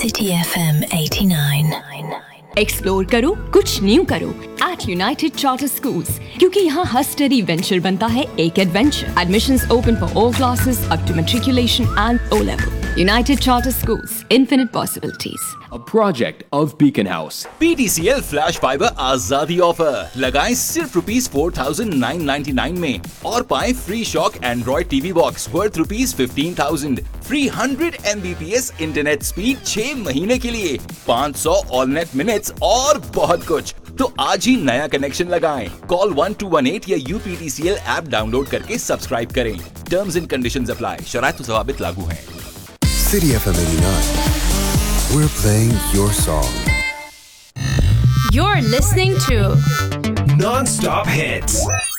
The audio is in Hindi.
City FM 89. एक्सप्लोर करो, कुछ न्यू करो एट यूनाइटेड चार्टर स्कूल्स, क्योंकि यहाँ हर स्टडी वेंचर बनता है एक adventure. Admissions open for all classes up to matriculation and O level. United Charter Schools, infinite possibilities. A project of Beacon House. PTCL Flash Fiber आजादी ऑफर लगाएं सिर्फ ₹4,999 में और पाएं free shock Android TV box worth ₹15,000, free 100 Mbps internet speed 6 महीने के लिए, 500 ऑल नेट मिनट्स और बहुत कुछ। तो आज ही नया कनेक्शन लगाएं। कॉल 1218 या UPTCL ऐप डाउनलोड करके सब्सक्राइब करें। Terms and conditions apply. शराइत व ज़वाबित लागू हैं। City FM 89. We're playing your song. You're listening to Non-stop hits.